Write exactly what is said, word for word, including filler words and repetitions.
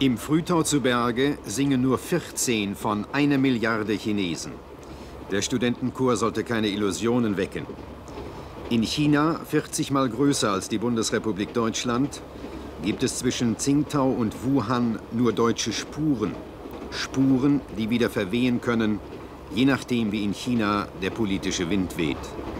Im Frühtau zu Berge singen nur vierzehn von einer Milliarde Chinesen. Der Studentenchor sollte keine Illusionen wecken. In China, vierzig Mal größer als die Bundesrepublik Deutschland, gibt es zwischen Tsingtao und Wuhan nur deutsche Spuren. Spuren, die wieder verwehen können, je nachdem, wie in China der politische Wind weht.